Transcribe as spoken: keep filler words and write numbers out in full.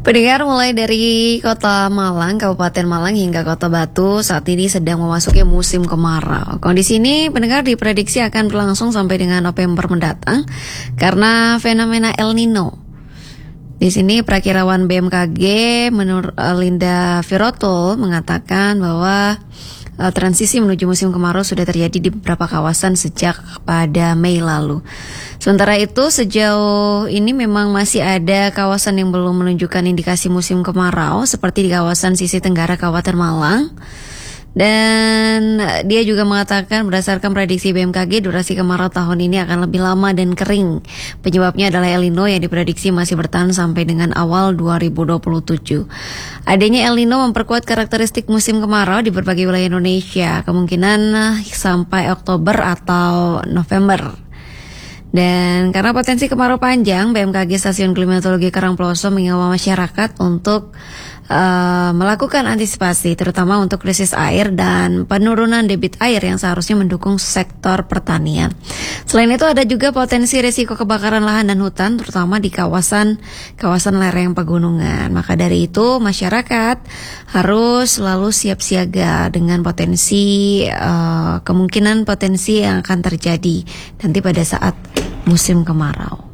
Pendengar, mulai dari Kota Malang, Kabupaten Malang hingga Kota Batu saat ini sedang memasuki musim kemarau. Kondisi ini pendengar diprediksi akan berlangsung sampai dengan November mendatang karena fenomena El Nino. Di sini perakirawan B M K G menurut Linda Viroto mengatakan bahwa uh, transisi menuju musim kemarau sudah terjadi di beberapa kawasan sejak pada Mei lalu. Sementara itu sejauh ini memang masih ada kawasan yang belum menunjukkan indikasi musim kemarau seperti di kawasan sisi tenggara Kabupaten Malang. Dan dia juga mengatakan berdasarkan prediksi B M K G durasi kemarau tahun ini akan lebih lama dan kering. Penyebabnya adalah El Nino yang diprediksi masih bertahan sampai dengan awal dua ribu dua puluh tujuh. Adanya El Nino memperkuat karakteristik musim kemarau di berbagai wilayah Indonesia, kemungkinan sampai Oktober atau November. Dan karena potensi kemarau panjang, B M K G Stasiun Klimatologi Karangploso mengimbau masyarakat untuk uh, melakukan antisipasi, terutama untuk krisis air dan penurunan debit air yang seharusnya mendukung sektor pertanian. Selain itu ada juga potensi risiko kebakaran lahan dan hutan, terutama di kawasan kawasan lereng pegunungan. Maka dari itu masyarakat harus selalu siap siaga dengan potensi uh, kemungkinan potensi yang akan terjadi nanti pada saat musim kemarau.